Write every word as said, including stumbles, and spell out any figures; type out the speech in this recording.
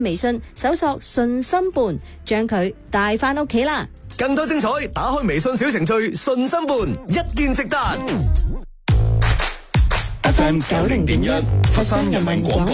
微信搜索信心伴，將佢帶翻屋企啦。 更多精彩，打開微信小程序信心伴，一鍵直達。 F M 九零點一，佛山人民廣播